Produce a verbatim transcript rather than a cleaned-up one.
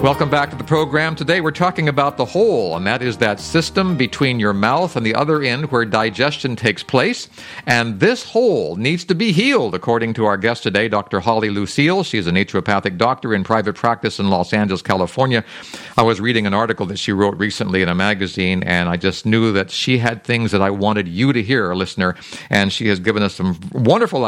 Welcome back to the program. Today we're talking about the hole, and that is that system between your mouth and the other end where digestion takes place. And this hole needs to be healed, according to our guest today, Doctor Holly Lucille. She's a naturopathic doctor in private practice in Los Angeles, California. I was reading an article that she wrote recently in a magazine, and I just knew that she had things that I wanted you to hear, listener. And she has given us some wonderful